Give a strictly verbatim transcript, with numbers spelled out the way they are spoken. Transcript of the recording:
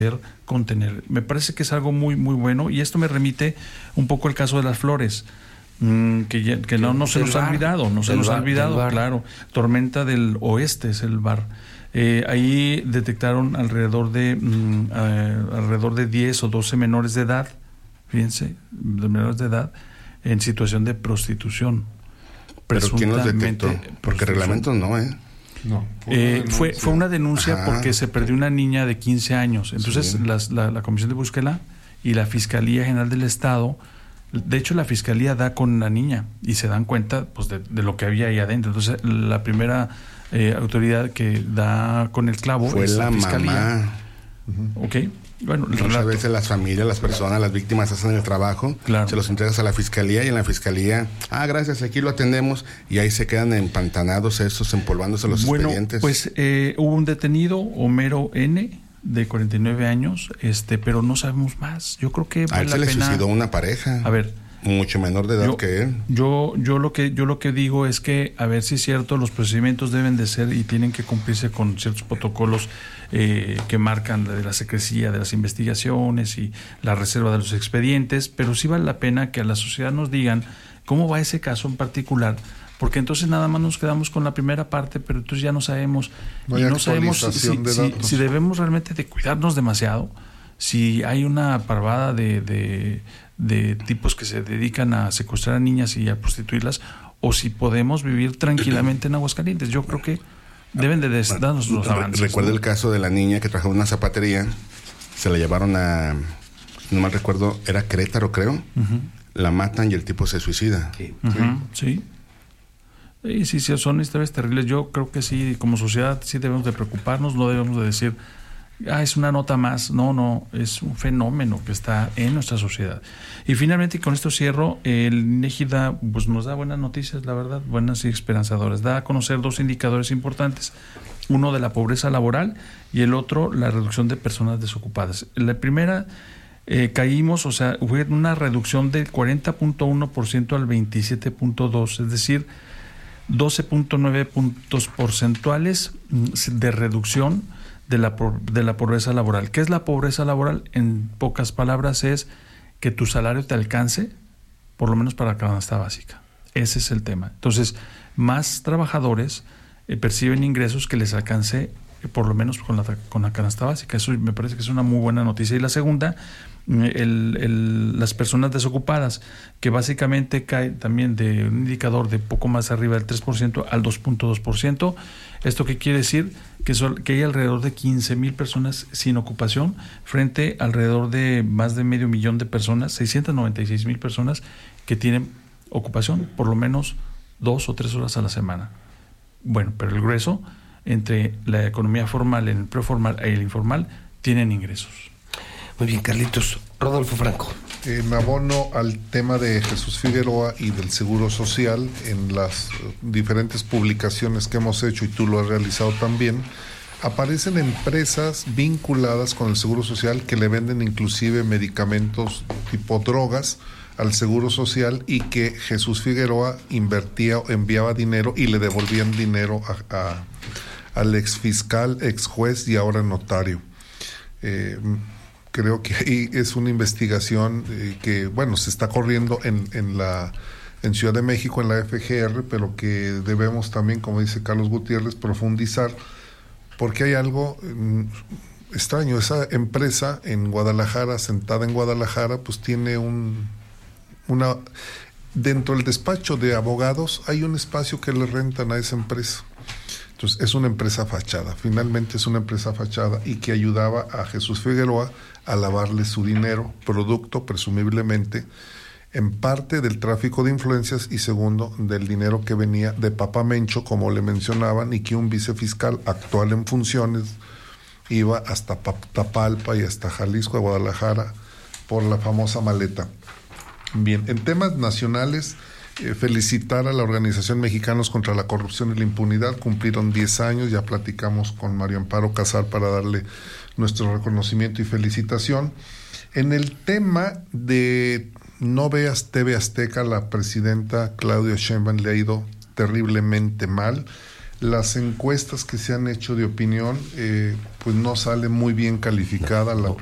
contener. Me parece que es algo muy muy bueno, y esto me remite un poco al caso de las flores, mmm, que, ya, que no, no se nos ha olvidado, no se nos ha olvidado, claro. Tormenta del Oeste es el bar. Eh, ahí detectaron alrededor de mmm, eh, alrededor de diez o doce menores de edad, fíjense, de menores de edad en situación de prostitución. ¿Pero quién los detectó? Porque reglamentos no, ¿eh? No, fue, eh, fue, fue una denuncia. Ajá. Porque se perdió una niña de quince años. Entonces, sí. las, la, la Comisión de Búsqueda y la Fiscalía General del Estado, de hecho, la Fiscalía da con la niña y se dan cuenta, pues, de, de lo que había ahí adentro. Entonces, la primera eh, autoridad que da con el clavo fue es la, la Fiscalía. Mamá. Uh-huh. ¿Ok? Bueno, muchas veces las familias, las personas, las víctimas hacen el trabajo, claro. Se los entregas a la fiscalía y en la fiscalía, ah, gracias, aquí lo atendemos, y ahí se quedan empantanados esos, empolvándose los bueno, expedientes. Pues eh, hubo un detenido, Homero N., de cuarenta y nueve años, este, pero no sabemos más. Yo creo que vale a él se la le pena... suicidó una pareja. A ver, mucho menor de edad yo, que él. Yo, yo lo que, yo lo que digo es que, a ver si es cierto, los procedimientos deben de ser y tienen que cumplirse con ciertos protocolos eh, que marcan de la secrecía de las investigaciones y la reserva de los expedientes, pero sí vale la pena que a la sociedad nos digan cómo va ese caso en particular, porque entonces nada más nos quedamos con la primera parte, pero entonces ya no sabemos, no y no sabemos si, si, si debemos realmente de cuidarnos demasiado, si hay una parvada de, de, de tipos que se dedican a secuestrar a niñas y a prostituirlas, o si podemos vivir tranquilamente en Aguascalientes. Yo creo que deben de des- darnos los avances. Recuerdo, ¿no? El caso de la niña que trabajaba en una zapatería, se la llevaron a, no mal recuerdo, era Querétaro, creo, uh-huh. La matan y el tipo se suicida. Sí. Uh-huh. Sí. Sí, sí, sí, son historias terribles. Yo creo que sí, como sociedad sí debemos de preocuparnos, no debemos de decir, ah, es una nota más. No, no, es un fenómeno que está en nuestra sociedad. Y finalmente, con esto cierro, el INEGI da, pues nos da buenas noticias, la verdad, buenas y esperanzadoras. Da a conocer dos indicadores importantes, uno de la pobreza laboral y el otro la reducción de personas desocupadas. La primera, eh, caímos, o sea, hubo una reducción del cuarenta punto uno por ciento al veintisiete punto dos por ciento, es decir, doce punto nueve puntos porcentuales de reducción de la, de la pobreza laboral. ¿Qué es la pobreza laboral? En pocas palabras es que tu salario te alcance por lo menos para la canasta básica. Ese es el tema. Entonces, más trabajadores eh, perciben ingresos que les alcance eh, por lo menos con la, con la canasta básica. Eso me parece que es una muy buena noticia. Y la segunda, el, el, las personas desocupadas, que básicamente cae también de un indicador de poco más arriba del tres por ciento al dos punto dos por ciento. ¿Esto qué quiere decir? Que, son, que hay alrededor de quince mil personas sin ocupación frente a alrededor de más de medio millón de personas, seiscientas noventa y seis mil personas que tienen ocupación por lo menos dos o tres horas a la semana. Bueno, pero el grueso, entre la economía formal, el empleo formal y el informal, tienen ingresos. Muy bien, Carlitos. Rodolfo Franco. En abono al tema de Jesús Figueroa y del Seguro Social, en las diferentes publicaciones que hemos hecho, y tú lo has realizado también, aparecen empresas vinculadas con el Seguro Social que le venden inclusive medicamentos tipo drogas al Seguro Social, y que Jesús Figueroa invertía, enviaba dinero y le devolvían dinero a, a, al ex fiscal, ex juez y ahora notario. Eh, Creo que ahí es una investigación eh, que, bueno, se está corriendo en, en la en Ciudad de México, en la F G R, pero que debemos también, como dice Carlos Gutiérrez, profundizar, porque hay algo mm, extraño. Esa empresa en Guadalajara, sentada en Guadalajara, pues tiene un una dentro del despacho de abogados hay un espacio que le rentan a esa empresa. Entonces, es una empresa fachada, finalmente es una empresa fachada, y que ayudaba a Jesús Figueroa a lavarle su dinero, producto, presumiblemente, en parte del tráfico de influencias y segundo, del dinero que venía de Papa Mencho, como le mencionaban, y que un vicefiscal actual en funciones iba hasta Tapalpa y hasta Jalisco, a Guadalajara, por la famosa maleta. Bien, en temas nacionales, Eh, felicitar a la Organización Mexicanos contra la Corrupción y la Impunidad. Cumplieron diez años, ya platicamos con Mario Amparo Casar para darle nuestro reconocimiento y felicitación. En el tema de no veas T V Azteca, la presidenta Claudia Sheinbaum le ha ido terriblemente mal. Las encuestas que se han hecho de opinión, eh, pues no sale muy bien calificada la